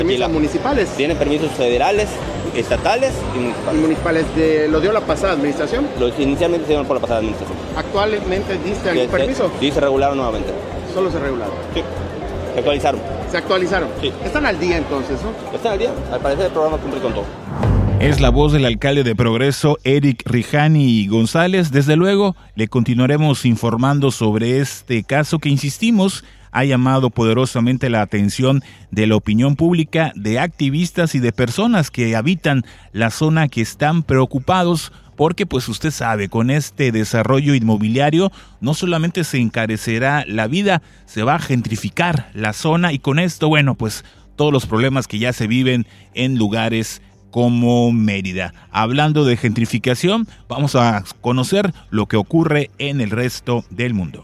¿Permisos municipales? Tiene permisos federales, estatales y municipales. ¿Lo dio la pasada administración? Inicialmente se dieron por la pasada administración. ¿Actualmente diste algún permiso? Sí, se regularon nuevamente. ¿Solo se regularon? Sí, se actualizaron. ¿Se actualizaron? Sí. Están al día entonces, ¿no? Están al día, al parecer el programa cumple con todo. Es la voz del alcalde de Progreso, Eric Rijani González. Desde luego, le continuaremos informando sobre este caso que, insistimos, ha llamado poderosamente la atención de la opinión pública, de activistas y de personas que habitan la zona, que están preocupados porque, pues usted sabe, con este desarrollo inmobiliario no solamente se encarecerá la vida, se va a gentrificar la zona y con esto, bueno, pues todos los problemas que ya se viven en lugares como Mérida. Hablando de gentrificación, vamos a conocer lo que ocurre en el resto del mundo.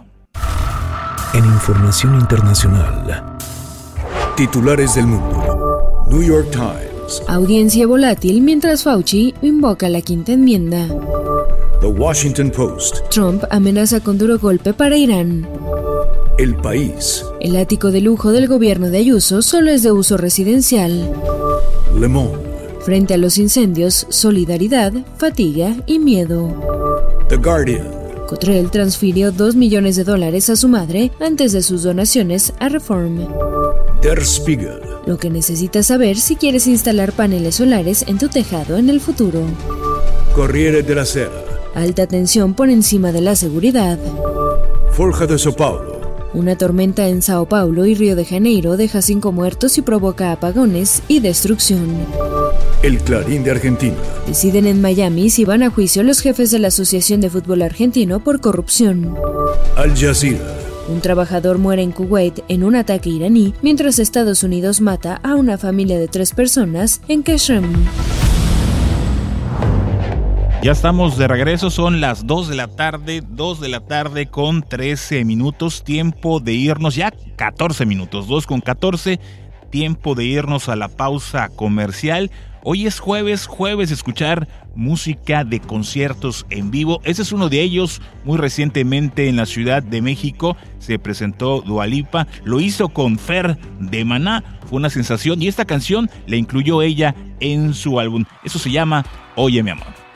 En información internacional, titulares del mundo. New York Times. Audiencia volátil mientras Fauci invoca la quinta enmienda. The Washington Post. Trump amenaza con duro golpe para Irán. El País. El ático de lujo del gobierno de Ayuso solo es de uso residencial. Le Monde. Frente a los incendios, solidaridad, fatiga y miedo. The Guardian. Cottrell transfirió $2 millones a su madre antes de sus donaciones a Reform. Der Spiegel. Lo que necesitas saber si quieres instalar paneles solares en tu tejado en el futuro. Corriere della Sera. Alta tensión por encima de la seguridad. Folha de São Paulo. Una tormenta en Sao Paulo y Río de Janeiro deja 5 muertos y provoca apagones y destrucción. El Clarín de Argentina. Deciden en Miami si van a juicio los jefes de la Asociación de Fútbol Argentino por corrupción. Al Jazeera. Un trabajador muere en Kuwait en un ataque iraní, mientras Estados Unidos mata a una familia de 3 personas en Keshem. Ya estamos de regreso, son las 2 de la tarde con 13 minutos, tiempo de irnos, ya 14 minutos, 2:14, tiempo de irnos a la pausa comercial. Hoy es jueves de escuchar música de conciertos en vivo. Ese es uno de ellos. Muy recientemente en la Ciudad de México se presentó Dua Lipa. Lo hizo con Fer de Maná. Fue una sensación y esta canción la incluyó ella en su álbum. Eso se llama Oye mi amor.